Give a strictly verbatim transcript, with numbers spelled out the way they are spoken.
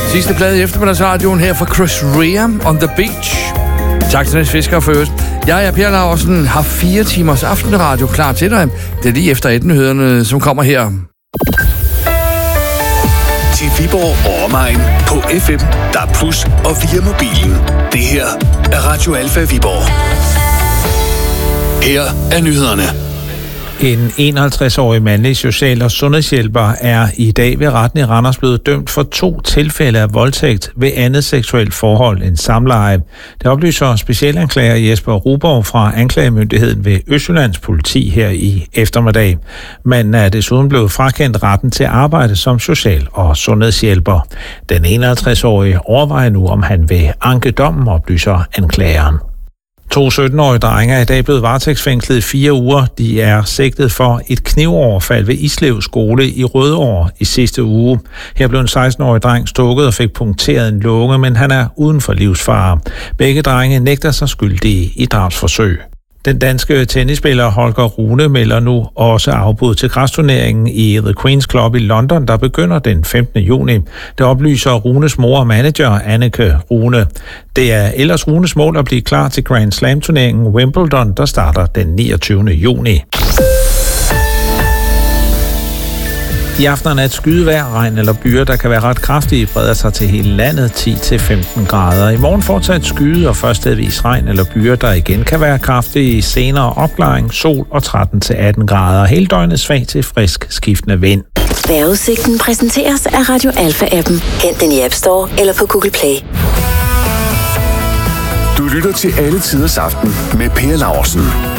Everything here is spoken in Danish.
Sidste plade i eftermiddagsradioen her fra Chris Rea, On The Beach. Tak til Niels Fisker for øvrigt. Jeg er Per Laursen, har fire timers aftenradio klar til dig. Det er lige efter et-nyhederne, som kommer her. Til Viborg og omegn på F M, D A B plus og via mobilen. Det her er Radio Alfa Viborg. Her er nyhederne. En enoghalvtreds-årig mandlig social- og sundhedshjælper er i dag ved retten i Randers blevet dømt for to tilfælde af voldtægt ved andet seksuelt forhold end samleje. Det oplyser specialanklager Jesper Ruborg fra anklagemyndigheden ved Østjyllands politi her i eftermiddag. Manden er desuden blevet frakendt retten til at arbejde som social- og sundhedshjælper. Den enoghalvtreds-årige overvejer nu, om han vil anke dommen, oplyser anklageren. To sytten-årige drenge er i dag blevet varetægtsfængslet i fire uger. De er sigtet for et knivoverfald ved Islev skole i Rødovre i sidste uge. Her blev en seksten-årig dreng stukket og fik punkteret en lunge, men han er uden for livsfare. Begge drenge nægter sig skyldige i drabsforsøg. Den danske tennisspiller Holger Rune melder nu også afbud til græsturneringen i The Queen's Club i London, der begynder den femtende juni. Det oplyser Runes mor og manager, Anneke Rune. Det er ellers Runes mål at blive klar til Grand Slam-turneringen Wimbledon, der starter den niogtyvende juni. I aften er et skydevejr, regn eller byer, der kan være ret kraftige, breder sig til hele landet ti til femten grader. I morgen fortsat skyde og førstedvis regn eller byer, der igen kan være kraftige. Senere opklaring, sol og tretten til atten grader. Hele døgnet svag til frisk skiftende vind. Vejrudsigten præsenteres af Radio Alfa-appen. Hent den i App Store eller på Google Play. Du lytter til Alle Tiders Aften med Per Laursen.